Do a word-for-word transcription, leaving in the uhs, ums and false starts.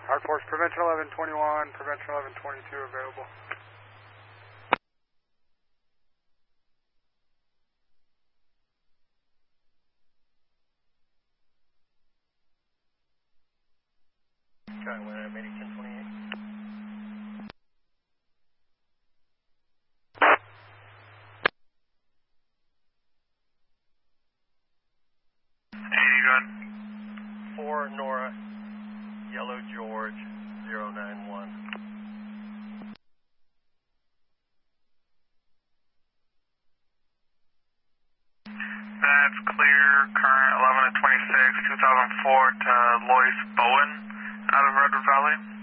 Hard Force, prevention eleven twenty-one, prevention eleven twenty-two available. Trying to win Medic ten twenty-eight. eighty gun. four Nora, Yellow George, zero nine one. That's clear, current eleven to twenty-six, two thousand four to Lois Bowen out of Redwood Valley.